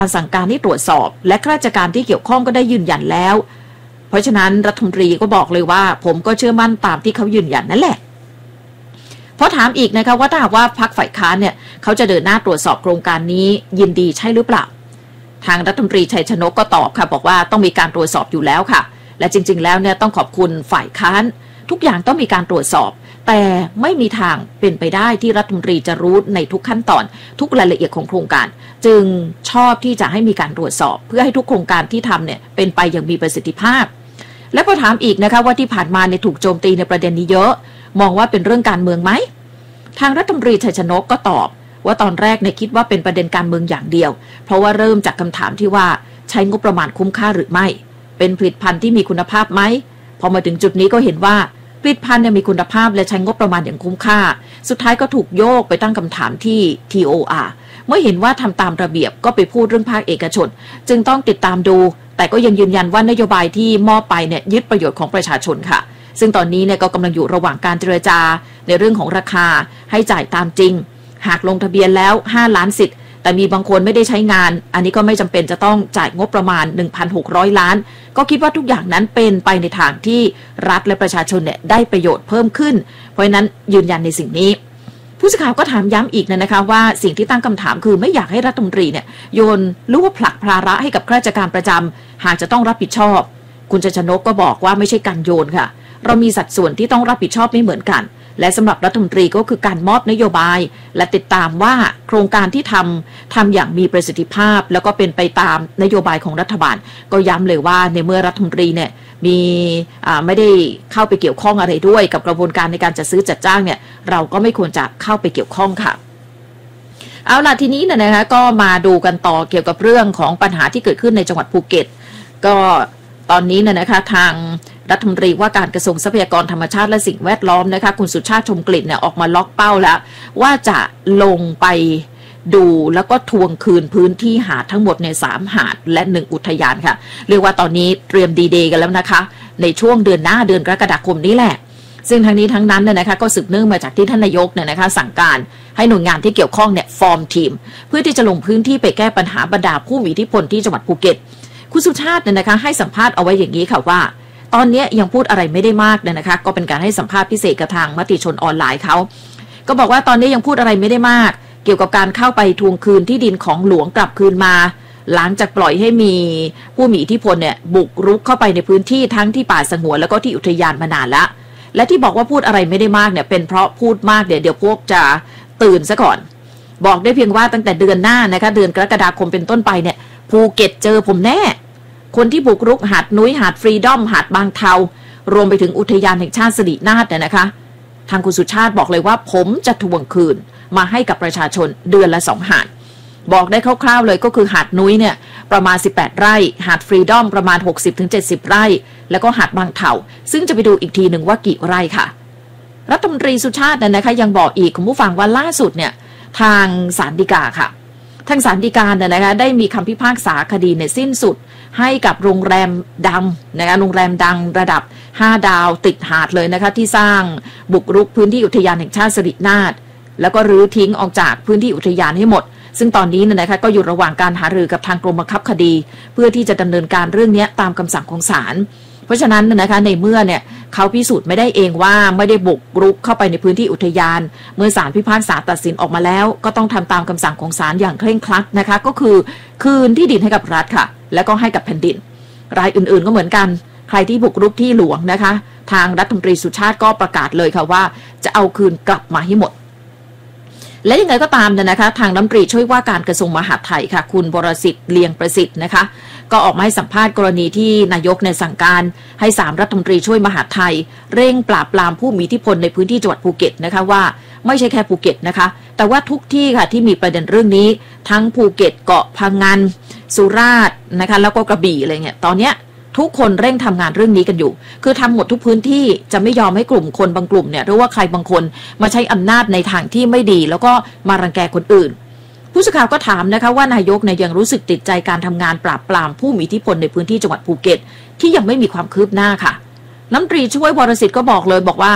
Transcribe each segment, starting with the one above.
สั่งการให้ตรวจสอบและข้าราชการที่เกี่ยวข้องก็ได้ยืนยันแล้วเพราะฉะนั้นรัฐมนตรีก็บอกเลยว่าผมก็เชื่อมั่นตามที่เขายืนยันนั่นแหละพอถามอีกนะคะว่าถ้าหากว่าพรรคฝ่ายค้านเนี่ยเขาจะเดินหน้าตรวจสอบโครงการนี้ยินดีใช่หรือเปล่าทางรัฐมนตรีชัยชนกก็ตอบค่ะบอกว่าต้องมีการตรวจสอบอยู่แล้วค่ะและจริงๆแล้วเนี่ยต้องขอบคุณฝ่ายค้านทุกอย่างต้องมีการตรวจสอบแต่ไม่มีทางเป็นไปได้ที่รัฐมนตรีจะรู้ในทุกขั้นตอนทุกรายละเอียดของโครงการจึงชอบที่จะให้มีการตรวจสอบเพื่อให้ทุกโครงการที่ทำเนี่ยเป็นไปอย่างมีประสิทธิภาพและพอถามอีกนะคะว่าที่ผ่านมาเนี่ยถูกโจมตีในประเด็นนี้เยอะมองว่าเป็นเรื่องการเมืองไหมทางรัฐมนตรีชัยชนกก็ตอบว่าตอนแรกเนี่ยคิดว่าเป็นประเด็นการเมืองอย่างเดียวเพราะว่าเริ่มจากคำถามที่ว่าใช้งบประมาณคุ้มค่าหรือไม่เป็นผลิตภัณฑ์ที่มีคุณภาพไหมพอมาถึงจุดนี้ก็เห็นว่าผลิตภัณฑ์เนี่ยมีคุณภาพและใช้งบประมาณอย่างคุ้มค่าสุดท้ายก็ถูกโยกไปตั้งคำถามที่ TOR เมื่อเห็นว่าทำตามระเบียบก็ไปพูดเรื่องภาคเอกชนจึงต้องติดตามดูแต่ก็ยังยืนยันว่านโยบายที่มอบไปเนี่ยยึดประโยชน์ของประชาชนค่ะซึ่งตอนนี้เนี่ยก็กำลังอยู่ระหว่างการเจรจาในเรื่องของราคาให้จ่ายตามจริงหากลงทะเบียนแล้ว5ล้านสิทธิ์แต่มีบางคนไม่ได้ใช้งานอันนี้ก็ไม่จำเป็นจะต้องจ่ายงบประมาณ 1,600 ล้านก็คิดว่าทุกอย่างนั้นเป็นไปในทางที่รัฐและประชาชนเนี่ยได้ประโยชน์เพิ่มขึ้นเพราะฉะนั้นยืนยันในสิ่งนี้ผู้สื่อข่าวก็ถามย้ำอีกนะคะว่าสิ่งที่ตั้งคำถามคือไม่อยากให้รัฐมนตรีเนี่ยโยนหรือว่าผลักภาระให้กับข้าราชการประจำหากจะต้องรับผิดชอบคุณชัยชนกก็บอกว่าไม่ใช่การโยนค่ะเรามีสัดส่วนที่ต้องรับผิดชอบไม่เหมือนกันและสำหรับรัฐมนตรีก็คือการมอบนโยบายและติดตามว่าโครงการที่ทำอย่างมีประสิทธิภาพแล้วก็เป็นไปตามนโยบายของรัฐบาลก็ย้ำเลยว่าในเมื่อรัฐมนตรีเนี่ยไม่ได้เข้าไปเกี่ยวข้องอะไรด้วยกับกระบวนการในการจัดซื้อจัดจ้างเนี่ยเราก็ไม่ควรจะเข้าไปเกี่ยวข้องค่ะเอาล่ะทีนี้นะคะก็มาดูกันต่อเกี่ยวกับเรื่องของปัญหาที่เกิดขึ้นในจังหวัดภูเก็ตก็ตอนนี้นะคะทางรัฐมนตรีว่าการกระทรวงทรัพยากรธรรมชาติและสิ่งแวดล้อมนะคะคุณสุชาติชมกลิ่นเนี่ยออกมาล็อกเป้าแล้วว่าจะลงไปดูแล้วก็ทวงคืนพื้นที่หาดทั้งหมดใน3หาดและ1อุทยานค่ะเรียกว่าตอนนี้เตรียมดีเดย์กันแล้วนะคะในช่วงเดือนหน้าเดือนกรกฎาคมนี้แหละซึ่งทั้งนี้ทั้งนั้นเนี่ยนะคะก็สืบเนื่องมาจากที่ท่านนายกเนี่ยนะคะสั่งการให้หน่วยงานที่เกี่ยวข้องเนี่ยฟอร์มทีมเพื่อที่จะลงพื้นที่ไปแก้ปัญหาบรรดาผู้มีอิทธิพลที่จังหวัดภูเก็ตคุณสุชาติเนี่ยนะคะให้สัมภาษณ์เอาไว้อย่างนี้ค่ะว่าตอนนี้ยังพูดอะไรไม่ได้มากเลยนะคะก็เป็นการให้สัมภาษณ์พิเศษกับทางมติชนออนไลน์เขาก็บอกว่าตอนนี้ยังพูดอะไรไม่ได้มากเกี่ยวกับการเข้าไปทวงคืนที่ดินของหลวงกลับคืนมาหลังจากปล่อยให้มีผู้มีอิทธิพลเนี่ยบุกรุกเข้าไปในพื้นที่ทั้งที่ป่าสงวนแล้วก็ที่อุทยานมานานละและที่บอกว่าพูดอะไรไม่ได้มากเนี่ยเป็นเพราะพูดมากเดี๋ยวพวกจะตื่นซะก่อนบอกได้เพียงว่าตั้งแต่เดือนหน้านะคะเดือนกรกฎาคมเป็นต้นไปเนี่ยภูเก็ตเจอผมแน่คนที่บุกรุกหาดนุ้ยหาดฟรีดอมหาดบางเทารวมไปถึงอุทยานแห่งชาติสิรินาถเนี่ยนะคะทางคุณสุชาติบอกเลยว่าผมจะทวงคืนมาให้กับประชาชนเดือนละ2หาดบอกได้คร่าวๆเลยก็คือหาดนุ้ยเนี่ยประมาณ18ไร่หาดฟรีดอมประมาณ 60-70 ไร่แล้วก็หาดบางเทาซึ่งจะไปดูอีกทีหนึ่งว่ากี่ไร่ค่ะรัฐมนตรีสุชาตินะคะยังบอกอีกคุณผู้ฟังว่าล่าสุดเนี่ยทางศาลฎีกาค่ะทางศาลฎีกานะคะได้มีคำพิพากษาคดีในสิ้นสุดให้กับโรงแรมดังนะคะโรงแรมดังระดับ5ดาวติดหาดเลยนะคะที่สร้างบุกรุกพื้นที่อุทยานแห่งชาติสิรินาถแล้วก็รื้อทิ้งออกจากพื้นที่อุทยานให้หมดซึ่งตอนนี้นะคะก็อยู่ระหว่างการหารือกับทางกรมบังคับคดีเพื่อที่จะดำเนินการเรื่องนี้ตามคำสั่งของศาลเพราะฉะนั้นนะคะในเมื่อเนี่ยเขาพิสูจน์ไม่ได้เองว่าไม่ได้บุกรุกเข้าไปในพื้นที่อุทยานเมื่อศาลพิพากษาตัดสินออกมาแล้วก็ต้องทำตามคำสั่งของศาลอย่างเคร่งครัดนะคะก็คือคืนที่ดินให้กับรัฐค่ะแล้วก็ให้กับแผ่นดินรายอื่นๆก็เหมือนกันใครที่บุกรุกที่หลวงนะคะทางรัฐมนตรีสุชาติก็ประกาศเลยค่ะว่าจะเอาคืนกลับมาให้หมดและยังไงก็ตามนะคะทางรัฐมนตรีช่วยว่าการกระทรวงมหาดไทยค่ะคุณวรสิทธิ์เลียงประสิทธิ์นะคะก็ออกมาให้สัมภาษณ์กรณีที่นายกในสั่งการให้3รัฐมนตรีช่วยมหาดไทยเร่งปราบปรามผู้มีอิทธิพลในพื้นที่จังหวัดภูเก็ตนะคะว่าไม่ใช่แค่ภูเก็ตนะคะแต่ว่าทุกที่ค่ะที่มีประเด็นเรื่องนี้ทั้งภูเก็ตเกาะพังงานสุราษฎร์นะคะแล้วก็กระบี่อะไรเงี้ยตอนเนี้ยทุกคนเร่งทำงานเรื่องนี้กันอยู่คือทำหมดทุกพื้นที่จะไม่ยอมให้กลุ่มคนบางกลุ่มเนี่ยหรือว่าใครบางคนมาใช้อำนาจในทางที่ไม่ดีแล้วก็มารังแกคนอื่นผู้สื่อข่าวก็ถามนะคะว่านายกเนี่ยยังรู้สึกติดใจการทำงานปราบปรามผู้มีอิทธิพลในพื้นที่จังหวัดภูเก็ตที่ยังไม่มีความคืบหน้าค่ะรัฐมนตรีช่วยวรสิทธิ์ก็บอกเลยบอกว่า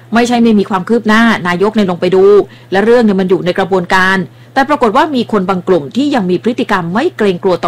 ไม่ใช่ไม่มีความคืบหน้านายกลงไปดูและเรื่องมันอยู่ในกระบวนการแต่ปรากฏว่ามีคนบางกลุ่มที่ยังมีพฤติกรรมไม่เกรงกลัวต่อ